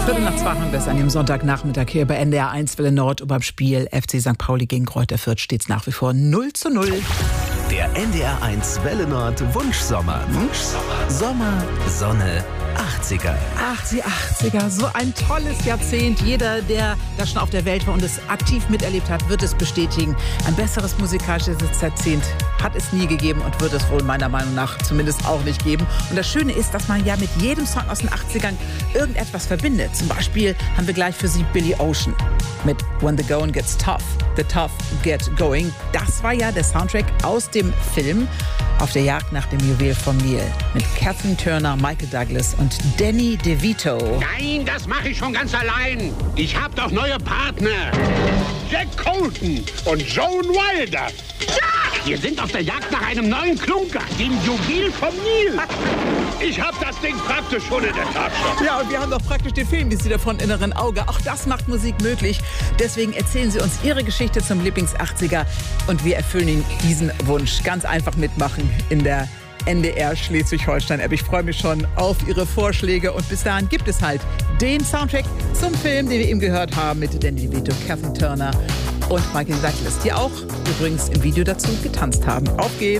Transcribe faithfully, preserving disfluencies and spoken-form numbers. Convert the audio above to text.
Viertel nach zwei haben wir es an dem Sonntagnachmittag hier bei N D R eins Welle Nord und beim Spiel F C Sankt Pauli gegen Greuther Fürth steht es nach wie vor null zu null. Der N D R eins Welle Nord Wunschsommer. Wunschsommer. Sommer, Sonne, achtziger. Ach, die achtziger, so ein tolles Jahrzehnt. Jeder, der da schon auf der Welt war und es aktiv miterlebt hat, wird es bestätigen. Ein besseres musikalisches Jahrzehnt hat es nie gegeben und wird es wohl meiner Meinung nach zumindest auch nicht geben. Und das Schöne ist, dass man ja mit jedem Song aus den achtzigern irgendetwas verbindet. Zum Beispiel haben wir gleich für Sie Billy Ocean mit When the Going Gets Tough, The Tough Get Going. Das war ja der Soundtrack aus dem Film Auf der Jagd nach dem Juwel vom Nil mit Kathleen Turner, Michael Douglas und Danny DeVito. Nein, das mache ich schon ganz allein. Ich habe doch neue Partner. Jack Colton und Joan Wilder. Ja! Wir sind auf der Jagd nach einem neuen Klunker, dem Juwel vom Nil. Ich habe das Ding praktisch schon in der Tasche. Ja, und wir haben doch praktisch den Film, wie Sie davon inneren Auge. Auch das macht Musik möglich. Deswegen erzählen Sie uns Ihre Geschichte zum Lieblings-achtziger und wir erfüllen Ihnen diesen Wunsch. Ganz einfach mitmachen in der N D R Schleswig-Holstein-App. Ich freue mich schon auf Ihre Vorschläge und bis dahin gibt es halt den Soundtrack zum Film, den wir eben gehört haben mit Danny DeVito, Kathleen Turner und Michael Douglas, die auch übrigens im Video dazu getanzt haben. Auf geht's!